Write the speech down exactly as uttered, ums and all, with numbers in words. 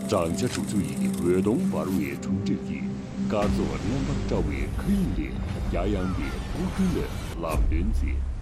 张家主就以活动发入业充这一，嘎做两把周围可以的，亚阳的不可能老人节。